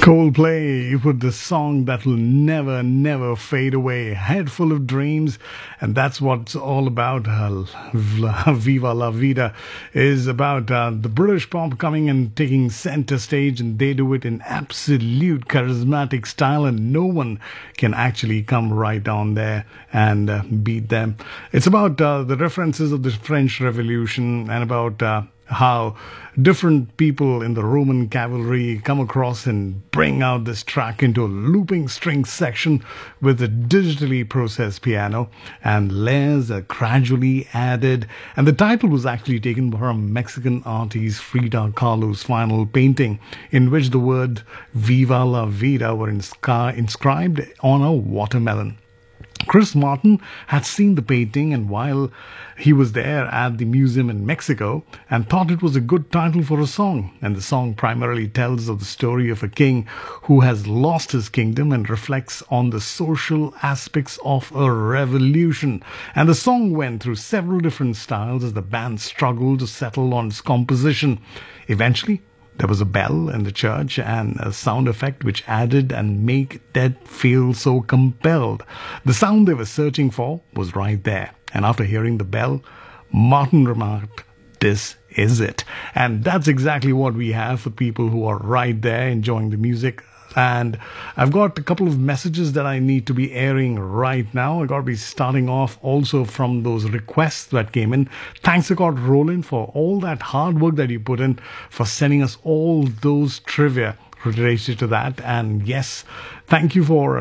Coldplay with the song that will never, never fade away. Head full of dreams, and that's what it's all about. Viva La Vida is about the British pop coming and taking center stage, and they do it in absolute charismatic style, and no one can actually come right on there and beat them. It's about the references of the French Revolution and about how different people in the Roman cavalry come across and bring out this track into a looping string section with a digitally processed piano, and layers are gradually added. And the title was actually taken from Mexican artist Frida Kahlo's final painting, in which the word Viva la Vida were inscribed on a watermelon. Chris Martin had seen the painting, and while he was there at the museum in Mexico, and thought it was a good title for a song. And the song primarily tells of the story of a king who has lost his kingdom and reflects on the social aspects of a revolution. And the song went through several different styles as the band struggled to settle on its composition. Eventually, there was a bell in the church and a sound effect which added and made Dead feel so compelled. The sound they were searching for was right there. And after hearing the bell, Martin remarked, "This is it." And that's exactly what we have for people who are right there enjoying the music. And I've got a couple of messages that I need to be airing right now. I got to be starting off also from those requests that came in. Thanks a lot, Roland, for all that hard work that you put in for sending us all those trivia related to that. And yes, thank you for